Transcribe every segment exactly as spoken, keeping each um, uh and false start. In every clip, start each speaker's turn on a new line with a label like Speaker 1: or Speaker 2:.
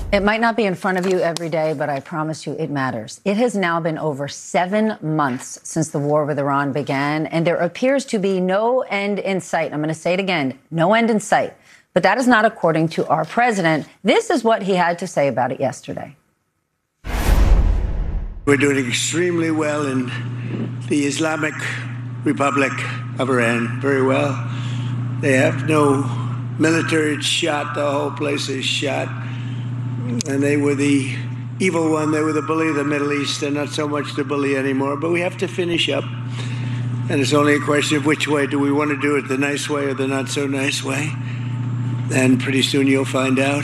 Speaker 1: It might not be in front of you every day, but I promise you it matters. It has now been over seven months since the war with Iran began, and there appears to be no end in sight. I'm going to say it again, no end in sight. But that is not according to our president. This is what he had to say about it yesterday.
Speaker 2: We're doing extremely well in the Islamic Republic of Iran, very well. They have no military shot, the whole place is shot. And they were the evil one, they were the bully of the Middle East. They're not so much the bully anymore, but we have to finish up. And it's only a question of which way. Do we want to do it the nice way or the not so nice way? And pretty soon you'll find out.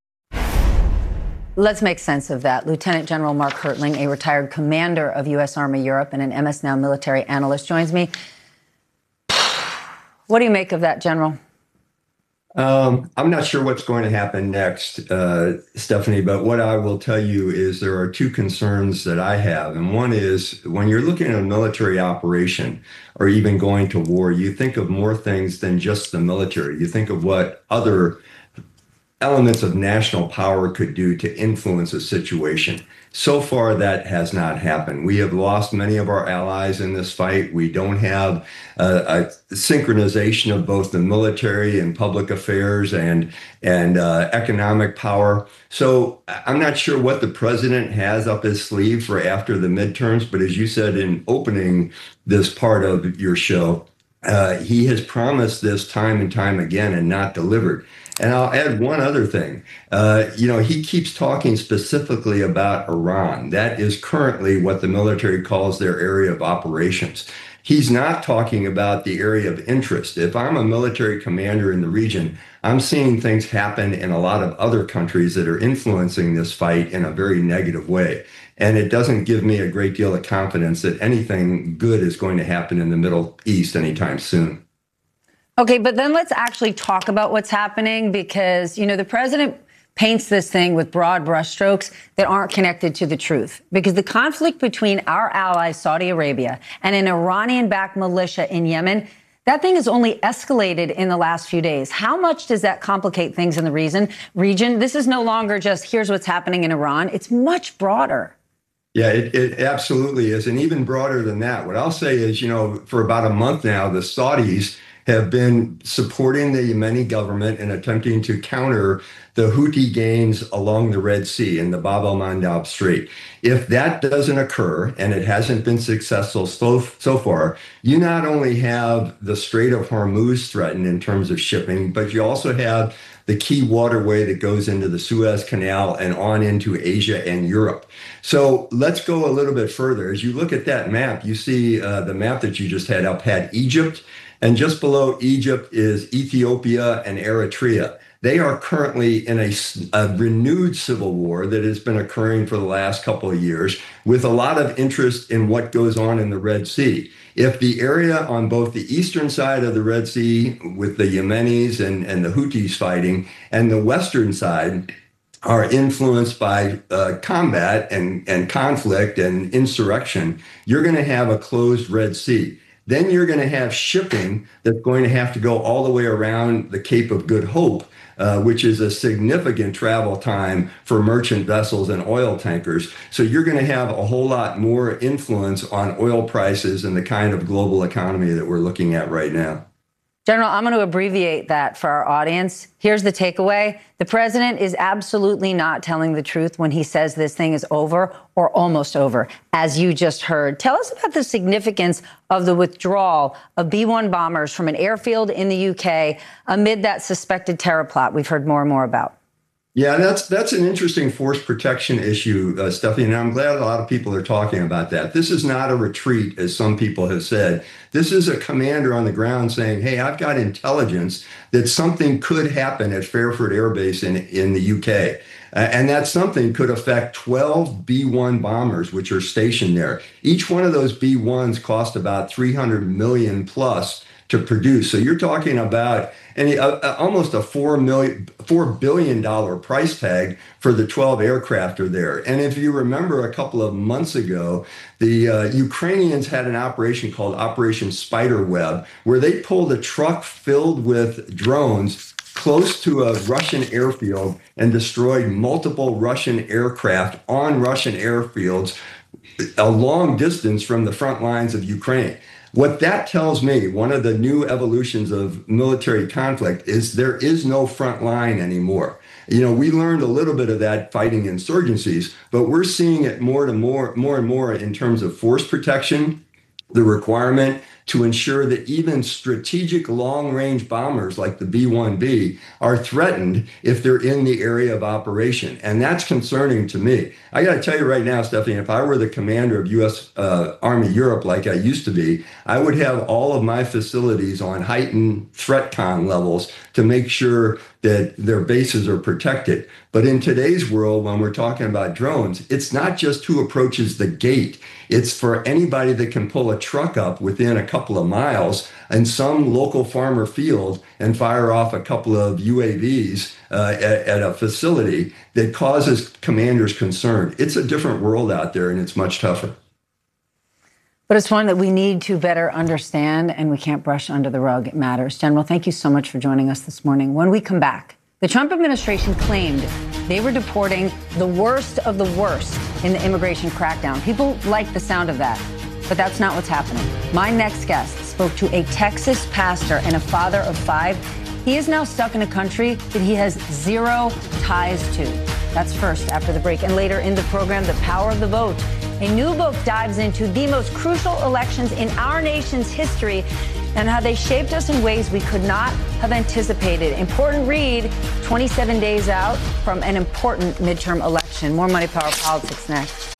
Speaker 1: Let's make sense of that. Lieutenant General Mark Hertling, a retired commander of U S. Army Europe and an M S Now military analyst, joins me. What do you make of that, General?
Speaker 3: Um, I'm not sure what's going to happen next, uh, Stephanie, but what I will tell you is there are two concerns that I have. And one is when you're looking at a military operation or even going to war, you think of more things than just the military. You think of what other elements of national power could do to influence a situation. So far, that has not happened. We have lost many of our allies in this fight. We don't have uh, a synchronization of both the military and public affairs and and uh, economic power. So I'm not sure what the president has up his sleeve for after the midterms. But as you said in opening this part of your show, uh, he has promised this time and time again and not delivered. And I'll add one other thing. Uh, you know, he keeps talking specifically about Iran. That is currently what the military calls their area of operations. He's not talking about the area of interest. If I'm a military commander in the region, I'm seeing things happen in a lot of other countries that are influencing this fight in a very negative way. And it doesn't give me a great deal of confidence that anything good is going to happen in the Middle East anytime soon.
Speaker 1: Okay, but then let's actually talk about what's happening because, you know, the president paints this thing with broad brushstrokes that aren't connected to the truth. Because the conflict between our ally, Saudi Arabia, and an Iranian-backed militia in Yemen, that thing has only escalated in the last few days. How much does that complicate things in the reason, region? This is no longer just here's what's happening in Iran. It's much broader.
Speaker 3: Yeah, it, it absolutely is. And even broader than that. What I'll say is, you know, for about a month now, the Saudis have been supporting the Yemeni government and attempting to counter the Houthi gains along the Red Sea in the Bab el-Mandab Strait. If that doesn't occur, and it hasn't been successful so, so far, you not only have the Strait of Hormuz threatened in terms of shipping, but you also have the key waterway that goes into the Suez Canal and on into Asia and Europe. So let's go a little bit further. As you look at that map, you see uh, the map that you just had up had Egypt, and just below Egypt is Ethiopia and Eritrea. They are currently in a, a renewed civil war that has been occurring for the last couple of years with a lot of interest in what goes on in the Red Sea. If the area on both the eastern side of the Red Sea with the Yemenis and, and the Houthis fighting and the western side are influenced by uh, combat and, and conflict and insurrection, you're going to have a closed Red Sea. Then you're going to have shipping that's going to have to go all the way around the Cape of Good Hope, uh, which is a significant travel time for merchant vessels and oil tankers. So you're going to have a whole lot more influence on oil prices and the kind of global economy that we're looking at right now.
Speaker 1: General, I'm going to abbreviate that for our audience. Here's the takeaway. The president is absolutely not telling the truth when he says this thing is over or almost over, as you just heard. Tell us about the significance of the withdrawal of B one bombers from an airfield in the U K amid that suspected terror plot we've heard more and more about.
Speaker 3: Yeah, that's that's an interesting force protection issue, uh, Stephanie, and I'm glad a lot of people are talking about that. This is not a retreat, as some people have said. This is a commander on the ground saying, hey, I've got intelligence that something could happen at Fairford Air Base in, in the U K. Uh, and that something could affect twelve B one bombers, which are stationed there. Each one of those B ones cost about three hundred million plus to produce. So you're talking about any, uh, uh, almost a four million, four billion dollar price tag for the twelve aircraft are there. And if you remember a couple of months ago, the uh, Ukrainians had an operation called Operation Spiderweb, where they pulled a truck filled with drones close to a Russian airfield and destroyed multiple Russian aircraft on Russian airfields a long distance from the front lines of Ukraine. What that tells me, one of the new evolutions of military conflict, is there is no front line anymore. You know, we learned a little bit of that fighting insurgencies, but we're seeing it more and more, more and more in terms of force protection, the requirement to ensure that even strategic long-range bombers like the B one B are threatened if they're in the area of operation. And that's concerning to me. I got to tell you right now, Stephanie, if I were the commander of U S uh, Army Europe like I used to be, I would have all of my facilities on heightened ThreatCon levels to make sure that their bases are protected. But in today's world, when we're talking about drones, it's not just who approaches the gate. It's for anybody that can pull a truck up within a couple of miles in some local farmer field and fire off a couple of U A Vs uh, at, at a facility that causes commanders concern. It's a different world out there, and it's much tougher.
Speaker 1: But it's one that we need to better understand, and we can't brush under the rug. It matters. General, thank you so much for joining us this morning. When we come back, the Trump administration claimed they were deporting the worst of the worst in the immigration crackdown. People like the sound of that, but that's not what's happening. My next guest spoke to a Texas pastor and a father of five. He is now stuck in a country that he has zero ties to. That's first after the break. And later in the program, The Power of the Vote. A new book dives into the most crucial elections in our nation's history and how they shaped us in ways we could not have anticipated. Important read, twenty-seven days out from an important midterm election. More Money, Power, Politics next.